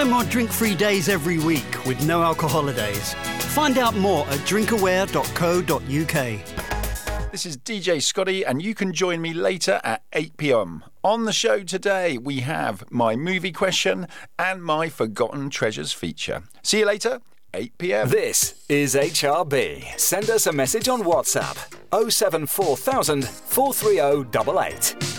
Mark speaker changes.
Speaker 1: More drink-free days every week with no alcohol holidays. Find out more at drinkaware.co.uk.
Speaker 2: This is DJ Scotty, and you can join me later at 8 p.m. On the show today, we have my movie question and my Forgotten Treasures feature. See you later, 8 p.m.
Speaker 3: This is HRB. Send us a message on WhatsApp 074 430 8888.